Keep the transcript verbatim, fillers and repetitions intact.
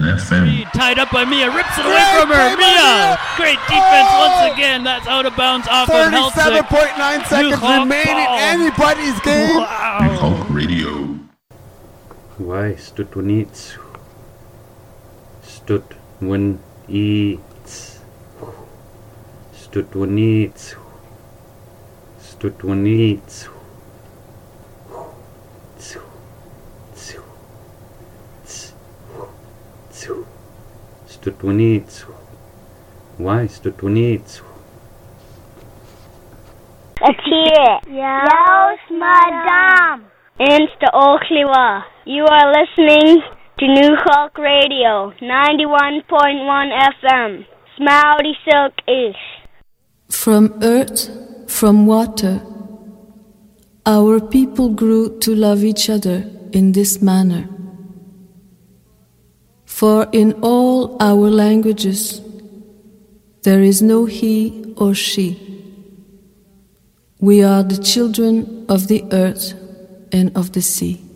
F M. Reed tied up by Mia, rips it away from her. Mia, great defense once again. That's out of bounds off of Heltzig. thirty-seven point nine seconds remaining. Anybody's game. Wow. New Hulk Radio. Why stood one eats? Stood one eats. Stood one eats. Stood one eats. Stood one eats. Why stood one eats? Let's hear it. Yes, madame. Insta Oaklewa. You are listening to New Hulk Radio, ninety-one point one F M. Smouty Silk East. From earth, from water, our people grew to love each other in this manner. For in all our languages, there is no he or she. We are the children of the earth and of the sea.